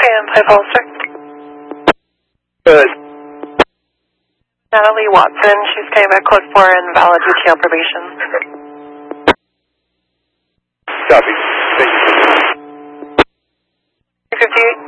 and play Holster. Good. Natalie Watson, she's coming back code 4 and valid UTL probation. Copy. Thank you. 58.